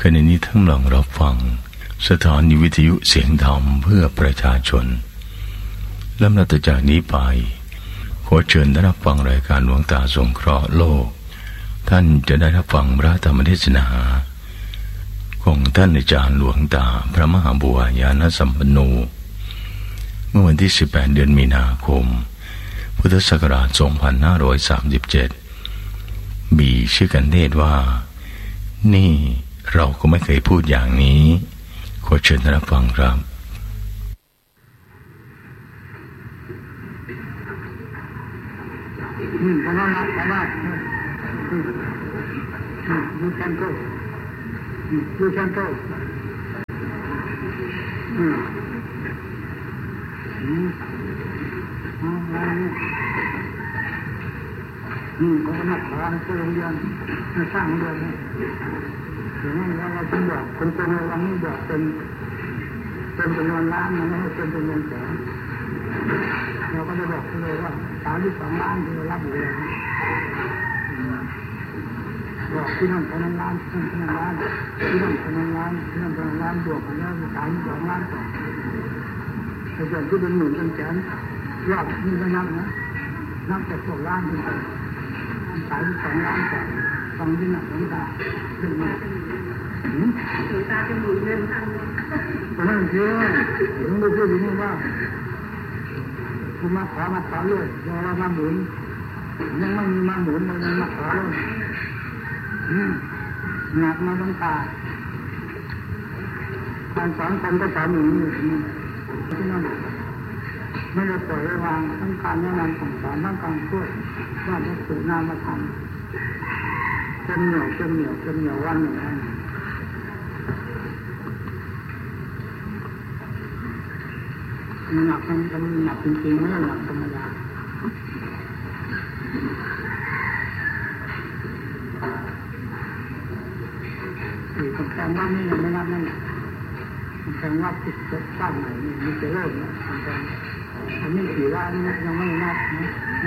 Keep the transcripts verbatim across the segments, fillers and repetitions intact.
ขณะนี้ทั้งหลังรับฟังสถานีวิทยุเสียงธรรมเพื่อประชาชนลำดับต่อจากนี้ไปขอเชิญได้รับฟังรายการหลวงตาสงเคราะห์โลกท่านจะได้รับฟังพระธรรมเทศนาของท่านอาจารย์หลวงตาพระมหาบัวยานสัมปันโนเมื่อวันที่สิบแปดเดือนมีนาคมพุทธศักราชสองพันห้าร้อยสามสิบเจ็ดมีชื่อกันเทศว่านี่เราก็ไม่เคยพูดอย่างนี้ขอเชิญรับฟังครับอืมประมาณนั้นประมาณอืมอืมยูชันโก้อืมยูชันโก้อืมอืมอ๋ออืมเขามาขอในโรงเรียนมาสร้างโรงเรียนเนี่ยอย่างนั้นเราจึงบอกคนโกงเราไม่บอกเป็นเป็นจำนวนล้านนะไม่ให้เป็นจำนวนแสนเราก็จะบอกเลยว่าสามที่สองล้านที่เรารับอยู่แล้วบอกที่นั่นพนันล้านที่นั่นพนันล้านที่นั่นพนันล้านที่นั่นพนันล้านบวกกันแล้วสามที่สองล้านต่อแต่ส่วนที่เป็นหมื่นเป็นแสนยอดนี่ไม่นับนะนับแต่พวกล้านที่สามที่สองล้านต่อฟังที่นั่นหลวงตาเรื่องนี้หลวงตาจะหมุนเงินทางเพราะนั่นเชื่อหลวงพ่อพูดอย่างนี้ว่าคุณมาขอมาขอเลยรอเรามาหมุนยังไม่มีมาหมุนเลยยังมาขอเลยหนักมาต้องตาการสอนคนก็สอนอย่างนี้ที่นั่นไม่ได้ปล่อยวางทั้งการแนะนำของสอนทั้งการช่วยว่าจะสื่อนามมาทำจนเหนียวจนเหนียวจนเหนียววันอย่างนั้นหนักมันมันหนักจริงๆไม่ใช่หนักธรรมดาคือคำแปลว่านี่ยังไม่นับนั่นคำแปลว่าติดจะสร้างใหม่นี่มีจะเริ่มนะคำแปลอันนี้ถือว่านี่ยังไม่นับนะ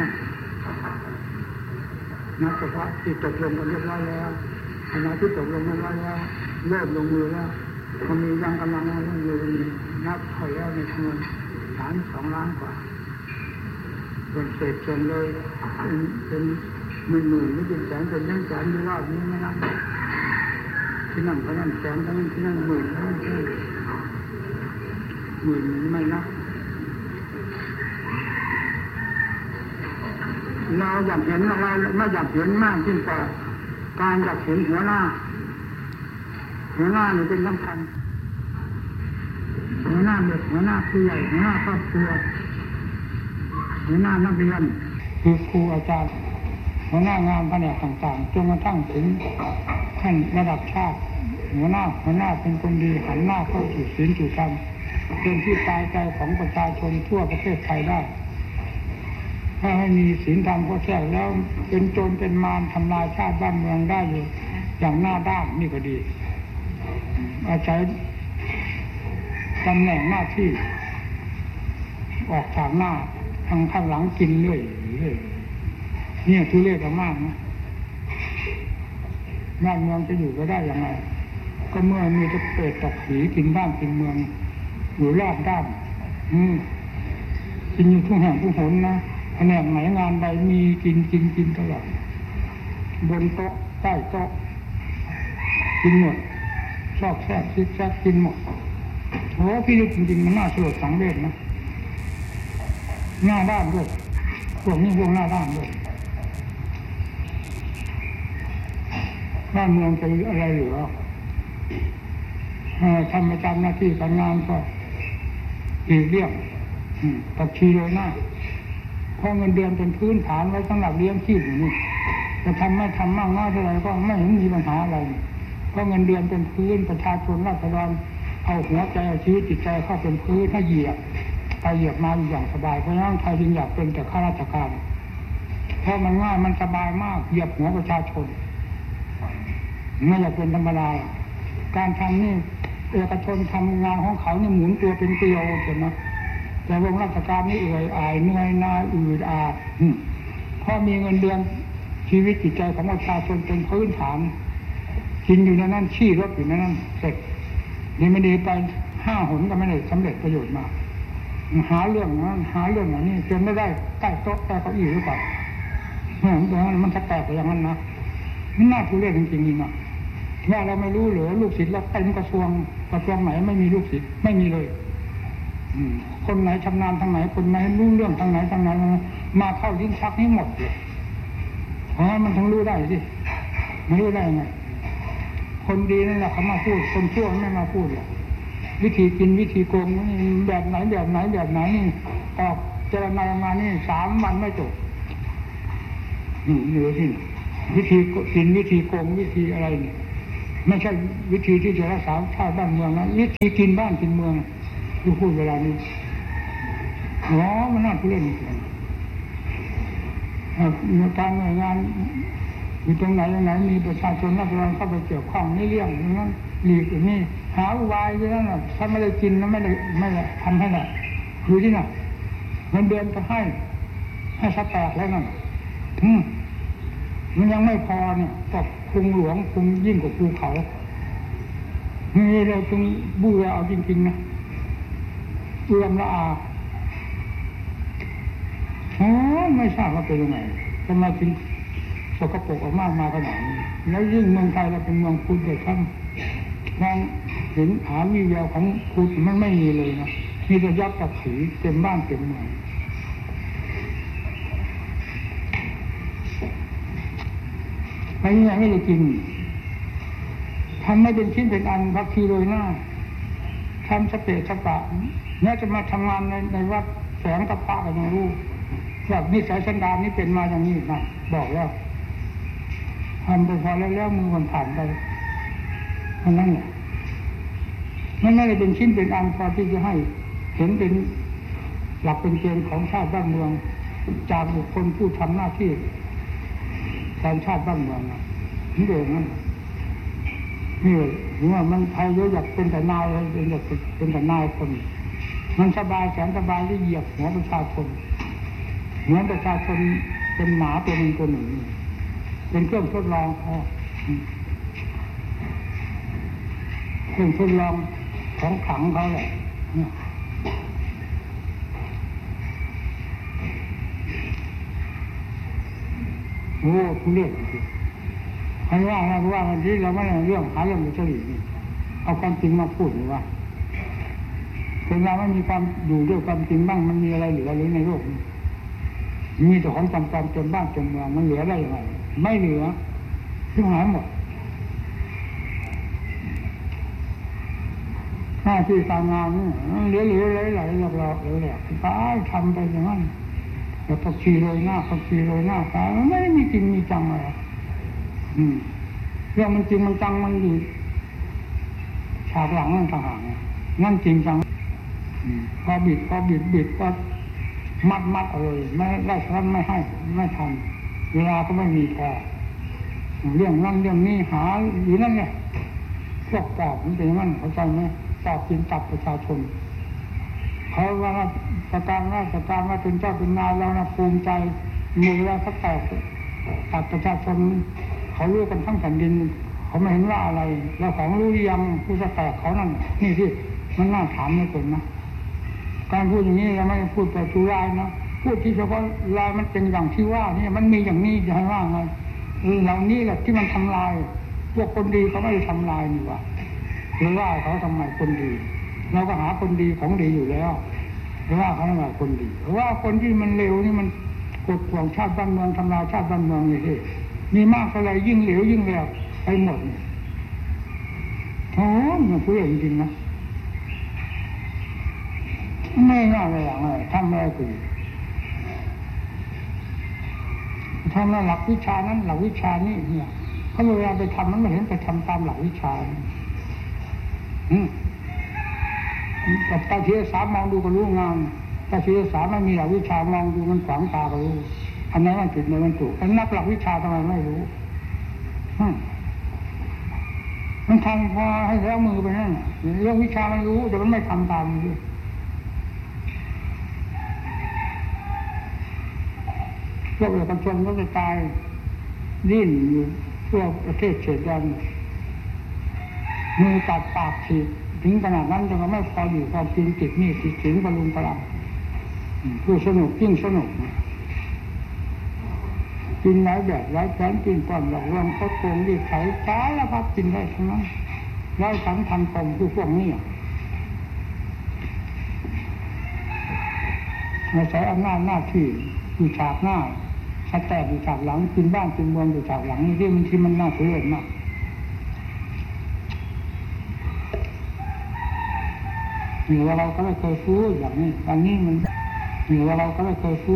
นับเฉพาะที่ตกลงกันเรียบร้อยแล้วขณะที่ตกลงเรียบร้อยแล้วเริ่มลงมือแล้วมันมียังกำลังลงมือนับถอยแล้วในจำนวนสามสองล้านกว่าเป็นเศษส่วนเลยเป็นเป็นหมื่นหมื่นไม่เป็นแสนเป็นยังแสนอยู่รอบนี้ไม่นับที่นั่นเพราะนั่นแสนที่นั่นที่นั่นหมื่นที่นั่นหมื่นไม่นับเราอยากเห็นอะไรไม่อยากเห็นมากขึ้นกว่าการอยากเห็นหัวหน้าหัวหน้านี่เป็นสำคัญหัวหน้าเด็กหัวหน้าผู้ใหญ่หัวหน้าครอบครัวหัวหน้านักเรียนคือครูอาจารย์หัวหน้างานแผนกต่างๆจนกระทั่งถึงขั้นระดับชาติหัวหน้าหัวหน้าเป็นคนดีหันหน้าเข้าสู่ศีลสู่ธรรมเป็นที่ตายใจของประชาชนทั่วประเทศไทยได้ถ้าไม่มีศีลธรรมก็แท้แล้วเป็นโจรเป็นมารทำลายชาติบ้านเมืองได้อยู่อย่างหน้าด้านนี่ก็ดีอาศัยตำแหน่งหน้าที่ออกจากหน้าทางข้างหลังกินเรื่อยๆเนี่ยทุเรศมากนะบ้านเมืองจะอยู่ก็ได้อย่างไรก็เมื่อมีตะเปิดตะผีกินบ้านกินเมืองอยู่รอบด้านอืมกินอยู่ทุกแห่งทุกหนนะแผนกไหนงานใดมีกินกินกินตลอดบนโต๊ะใต้โต๊ะกินหมดชอบแซ่บซิกแซ่บกินหมดโอ้พี่จริงๆมันน่าสลดสังเวชนะหน้าด้านด้วยพวกนี้พวกหน้าด้านด้วยบ้านเมืองจะอะไรเหลือทำประจำหน้าที่การงานก็อีกเรื่องตัดชีเลยหน้าเพราะเงินเดือนเป็นพื้นฐานไว้สำหรับเลี้ยงชีพอยู่นี่จะทำไม่ทำมากน้อยเท่าไรก็ไม่เห็นมีปัญหาอะไรเพราะเงินเดือนเป็นพื้นประชาชนราษฎรเอาหัวใจเอาชีวิตจิตใจเข้าเป็นพื้นถ้าเหยียบไปเหยียบมาอย่างสบายเพราะฉะนั้นใครจึงอยากเป็นแต่ข้าราชการเพราะมันง่ายมันสบายมากเหยียบหัวประชาชนไม่อยากเป็นธรรมดาการทำนี่เอกชนทำงานของเขาเนี่ยหมุนตัวเป็นเกลียวเห็นไหมแต่วงราชการนี่เอื่อยอายเหนื่อยหน้าอืดอาดเพราะมีเงินเดือนชีวิตจิตใจของประชาชนเป็นพื้นฐานกินอยู่ในนั้นขี้รถอยู่ในนั้นเสร็จนี่ไม่ดีไปห้าหนก็ไม่ได้สำเร็จประโยชน์มาหาเรื่องนั้นหาเรื่องอย่างนี้จนไม่ได้ใต้โต๊ะใต้เก้าอี้หรือเปล่าเหมือนตรงนั้นมันจะแตกไปอย่างนั้นนะมันน่าทุเรศจริงๆนี่นะว่าเราไม่รู้เหรือลูกศิษย์เราเต็มกระทรวงกระทรวงไหนไม่มีลูกศิษย์ไม่มีเลยคนไหนชำนาญทางไหนคนไหนรู้เรื่องทางไหนทางนั้นมาเข้าลิ้นชักนี้หมดเลยเพราะงั้นมันทั้งรู้ได้สิไม่รู้ได้ไงคนดีนั่นแหละเขามาพูดคนชั่วไม่มาพูดหรอกวิธีกินวิธีโกงนี่แบบไหนแบบไหนแบบไหนนี่ออกเจรนายมานี่สามวันไม่จบนี่อยู่ที่วิธีกินวิธีโกงวิธีอะไรนี่ไม่ใช่วิธีที่จะรักษาชาติบ้านเมืองนะวิธีกินบ้านกินเมืองที่พูดเวลานี้อ๋อมันน่าทุเรศจริงๆการหน่วยงานอยู่ตรงไหนยังไงมีประชาชนนักเรียนเข้าไปเกี่ยวข้องนี่เรื่องอย่างนั้นหลีกอย่างนี้หาอุบายอย่างนั้นถ้าไม่ได้กินแล้วไม่ได้ไม่ได้ทำให้ได้คือที่น่ะเงินเดือนก็ให้ให้สแตกแล้วนั่นอืมมันยังไม่พอเนี่ยก็คุงหลวงคุงยิ่งกว่าภูเขานี่เราจึงบูรเอาจริงๆนะเอื้อมละอาโอ้ไม่ทราบว่าเป็นยังไงทำไมถึงสกปรกออกมากมาขนาดนี้แล้วยิ่งเมืองไทยเราเป็นเมืองพุทธเลยท่านมองเห็นหาวิแววของพุทธมันไม่มีเลยนะมีแต่ยักษ์กับผีเต็มบ้านเต็มเมืองไม่มีอะไรให้เรากินทำไม่เป็นชิ้นเป็นอันพักทีโรยหน้าทำสเปะสปะแม้จะมาทำงานในในวัดแสงตะปะกันยังรู้แบบนิสัยสันดานนี้เป็นมาอย่างนี้นะบอกแล้วทำไปพอแล้วแล้วมือมันผ่านไปเพราะนั้นแหละมันไม่ได้เป็นชิ้นเป็นอันพอที่จะให้เห็นเป็นหลักเป็นเกณฑ์ของชาติบ้านเมืองจากบุคคลผู้ทำหน้าที่การชาติบ้านเมืองนะนี่เองนั่นนี่ถึงว่ามันไทยเยอะอยากเป็นแต่นายเป็นอยากเป็นแต่นายคนมันสบายแสนสบายที่เหยียบหัวประชาชนเหมือนประชาชนเป็นหมาตัวหนึ่งตัวหนึ่งเป็นเครื่องทดลองเขาเครื่องทดลองของขังเขาแหละโอ้ทุเรศจริงๆให้ว่าให้ว่ากันที่เราไม่ได้เรื่องหาเรื่องอยู่เฉลี่ยนี่เอาความจริงมาพูดหรือว่าคนเราไม่มีความอยู่ด้วยความจริงบ้างมันมีอะไรเหลือหรือในโลกนี้มีแต่ของจำจำจนบ้านจนเมืองมันเหลือได้ยังไงไม่เหลือทิ้งหายหมดหน้าที่การงานนี่เหลือเหลือไหลไหลหลอกหลอกเหลือแหลกตายทำไปอย่างนั้นแต่พอขี่โรยหน้าพอขี่โรยหน้าตายมันไม่ได้มีจริงมีจังอะไรอืมเรื่องมันจริงมันจังมันอยู่ฉากหลังนั่นต่างหากนั่นจริงจังพอบิดพอบิดบิดก็มัดมัดเลยไม่ได้ท่านไม่ให้ไม่ทำเวลาก็ไม่มีพอเรื่องนั่นเรื่องนี้หาอยู่นั่นเนี่ยพวกปอบมันเป็นอย่างนั้นเข้าใจไหมปอบกินตับประชาชนเขาว่าประการว่าประการว่าเป็นเจ้าเป็นนายเรานะภูมิใจมีเวลาสักแตกตับประชาชนเขารู้กันทั้งแผ่นดินเขาไม่เห็นว่าอะไรเราของรู้ยังผู้สแตกเขานั่นนี่ที่มันน่าถามไม่เป็นนะการพูดอย่างนี้เราไม่พูดแต่ทุรายนะพูดที่เฉพาะลายมันเป็นอย่างที่ว่านี่มันมีอย่างนี้จะให้ว่าไงเหล่านี้แหละที่มันทำลายพวกคนดีเขาไม่ได้ทำลายนี่วะหรือว่าเขาทำไมคนดีเราก็หาคนดีของดีอยู่แล้วหรือว่าเขาทำไมคนดีเพราะว่าคนที่มันเลวนี่มันกดข่วงชาติบ้านเมืองทำลายชาติบ้านเมืองนี่สิมีมากเท่าไรยิ่งเหลวยิ่งแหลกไปหมดนี่โอ้มันพูดจริงๆนะไม่ง่ายเลยอย่างไรทำอะไรกูทำหลักวิชานั้นหลักวิชานี่เนี่ยเขาเวลาไปทำมันไม่เห็นไปทำตามหลักวิชาอืมกับตาเทียสามมองดูก็รู้งานตาเทียสามไม่มีหลักวิชามองดูมันขวางตาก็รู้อันนั้นมันผิดมันถูกแต่นักหลักวิชาทำไมไม่รู้มันทำพอให้แล้วมือไปนั่นเรื่องวิชามันรู้แต่มันไม่ทำตามด้วยพวกเอกชนก็จะตายดิ้นอยู่ทั่วประเทศเฉดแดนมือตัดปากฉีดถึงขนาดนั้นจะไม่พออยู่พอกินติดนี่ติดสินบรรลุพลังผู้สนุกยิ่งสนุกกินไร้แบบไร้แผนกินก่อนหลอกลวงเขาโกงดีเขาจ้าแล้วพักกินได้ทั้งนั้นไร้สังพันธ์ปมคือพวกนี้มาใช้อำนาจหน้าที่อยู่ฉากหน้าสแตกอยู่ฉากหลังกินบ้านกินเมืองอยู่ฉากหลังนี่ที่มันที่มันน่าเสียมากอยู่ว่าเราก็ไม่เคยฟื้นอย่างนี้อันนี้มันอยู่ว่าเราก็ไม่เคยฟื้น